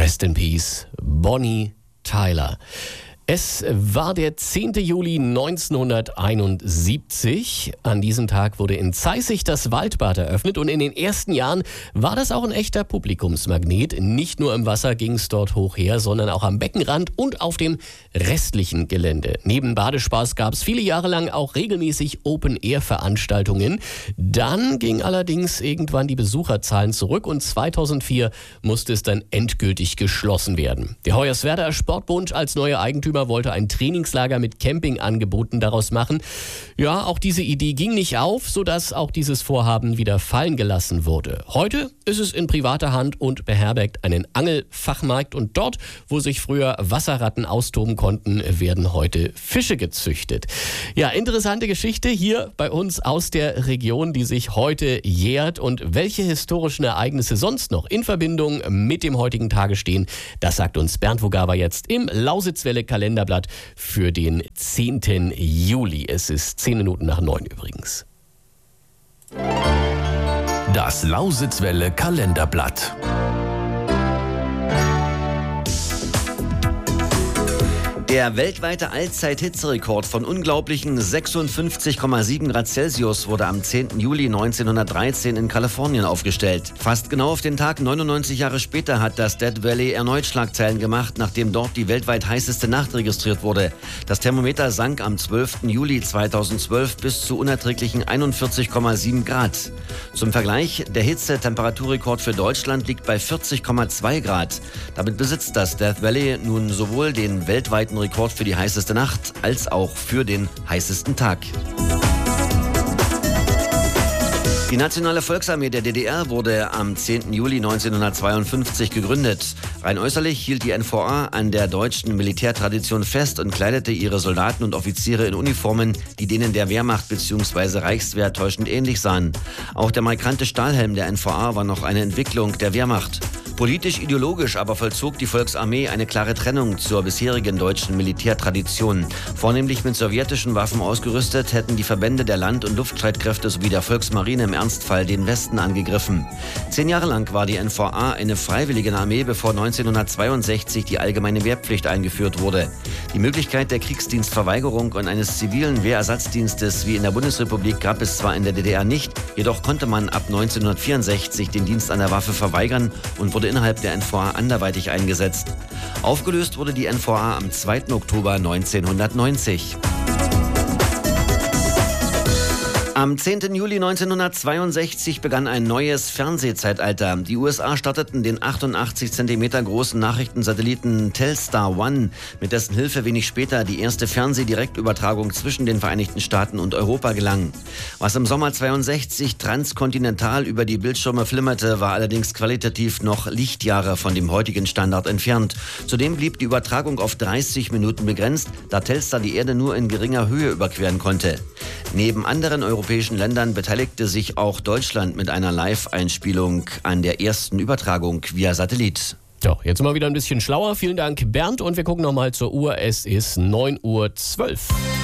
Rest in Peace, Bonnie Tyler. Es war der 10. Juli 1971. An diesem Tag wurde in Zeissig das Waldbad eröffnet und in den ersten Jahren war das auch ein echter Publikumsmagnet. Nicht nur im Wasser ging es dort hoch her, sondern auch am Beckenrand und auf dem restlichen Gelände. Neben Badespaß gab es viele Jahre lang auch regelmäßig Open-Air-Veranstaltungen. Dann ging allerdings irgendwann die Besucherzahlen zurück und 2004 musste es dann endgültig geschlossen werden. Der Hoyerswerdaer Sportbund als neuer Eigentümer wollte ein Trainingslager mit Campingangeboten daraus machen. Ja, auch diese Idee ging nicht auf, sodass auch dieses Vorhaben wieder fallen gelassen wurde. Heute ist es in privater Hand und beherbergt einen Angelfachmarkt. Und dort, wo sich früher Wasserratten austoben konnten, werden heute Fische gezüchtet. Ja, interessante Geschichte hier bei uns aus der Region, die sich heute jährt. Und welche historischen Ereignisse sonst noch in Verbindung mit dem heutigen Tage stehen, das sagt uns Bernd Vogava jetzt im Lausitzwelle Kalenderblatt für den 10. Juli. Es ist 10 Minuten nach 9 übrigens. Das Lausitzwelle Kalenderblatt. Der weltweite Allzeit-Hitzerekord von unglaublichen 56,7 Grad Celsius wurde am 10. Juli 1913 in Kalifornien aufgestellt. Fast genau auf den Tag 99 Jahre später hat das Death Valley erneut Schlagzeilen gemacht, nachdem dort die weltweit heißeste Nacht registriert wurde. Das Thermometer sank am 12. Juli 2012 bis zu unerträglichen 41,7 Grad. Zum Vergleich, der Hitzetemperaturrekord für Deutschland liegt bei 40,2 Grad. Damit besitzt das Death Valley nun sowohl den weltweiten Rekord für die heißeste Nacht als auch für den heißesten Tag. Die Nationale Volksarmee der DDR wurde am 10. Juli 1952 gegründet. Rein äußerlich hielt die NVA an der deutschen Militärtradition fest und kleidete ihre Soldaten und Offiziere in Uniformen, die denen der Wehrmacht bzw. Reichswehr täuschend ähnlich sahen. Auch der markante Stahlhelm der NVA war noch eine Entwicklung der Wehrmacht. Politisch-ideologisch aber vollzog die Volksarmee eine klare Trennung zur bisherigen deutschen Militärtradition. Vornehmlich mit sowjetischen Waffen ausgerüstet, hätten die Verbände der Land- und Luftstreitkräfte sowie der Volksmarine im Ernstfall den Westen angegriffen. 10 Jahre lang war die NVA eine Freiwilligenarmee, bevor 1962 die allgemeine Wehrpflicht eingeführt wurde. Die Möglichkeit der Kriegsdienstverweigerung und eines zivilen Wehrersatzdienstes wie in der Bundesrepublik gab es zwar in der DDR nicht, jedoch konnte man ab 1964 den Dienst an der Waffe verweigern und wurde innerhalb der NVA anderweitig eingesetzt. Aufgelöst wurde die NVA am 2. Oktober 1990. Am 10. Juli 1962 begann ein neues Fernsehzeitalter. Die USA starteten den 88 cm großen Nachrichtensatelliten Telstar One, mit dessen Hilfe wenig später die erste Fernsehdirektübertragung zwischen den Vereinigten Staaten und Europa gelang. Was im Sommer 62 transkontinental über die Bildschirme flimmerte, war allerdings qualitativ noch Lichtjahre von dem heutigen Standard entfernt. Zudem blieb die Übertragung auf 30 Minuten begrenzt, da Telstar die Erde nur in geringer Höhe überqueren konnte. Neben anderen europäischen Ländern beteiligte sich auch Deutschland mit einer Live-Einspielung an der ersten Übertragung via Satellit. So, jetzt mal wieder ein bisschen schlauer. Vielen Dank, Bernd. Und wir gucken nochmal zur Uhr. Es ist 9:12 Uhr.